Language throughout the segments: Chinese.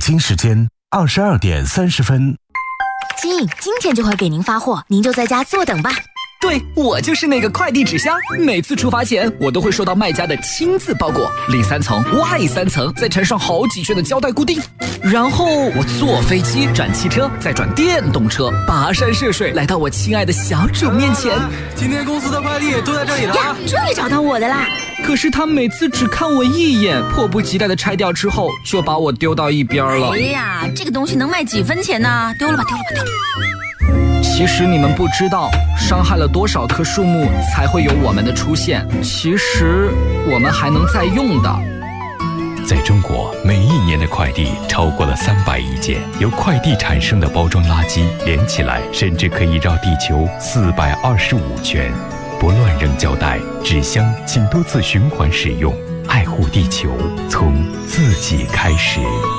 京时间22:30。 亲，今天就会给您发货，您就在家坐等吧。 对，我就是那个快递纸箱，每次出发前我都会收到卖家的亲自包裹，里3层外3层，再缠上好几圈的胶带固定，然后我坐飞机转汽车，再转电动车，跋山涉水来到我亲爱的小主面前。 今天公司的快递都在这里了呀，终于找到我的啦！ 可是他每次只看我一眼，迫不及待的拆掉之后，就把我丢到一边了。 哎呀，这个东西能卖几分钱呢？丢了吧，丢了吧，丢了吧。 其实你们不知道，伤害了多少棵树木才会有我们的出现。其实我们还能再用的。 在中国，每一年的快递超过了300亿件，由快递产生的包装垃圾连起来，甚至可以绕地球425圈。不乱扔胶带、纸箱，请多次循环使用，爱护地球，从自己开始。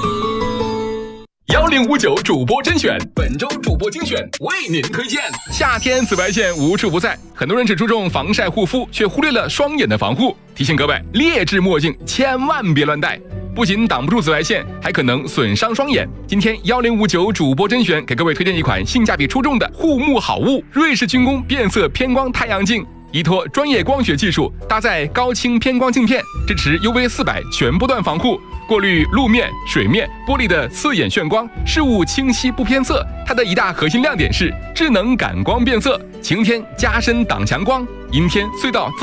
1059主播甄选，本周主播精选为您推荐。夏天紫外线无处不在，很多人只注重防晒护肤，却忽略了双眼的防护。提醒各位，劣质墨镜千万别乱戴，不仅挡不住紫外线，还可能损伤双眼。今天1059主播甄选给各位推荐一款性价比出众的护目好物——瑞士军工变色偏光太阳镜。依托专业光学技术，搭载高清偏光镜片，支持 UV400全波段防护，过滤路面、水面、玻璃的刺眼眩光，事物清晰不偏色。它的一大核心亮点是智能感光变色，晴天加深挡强光，阴天隧道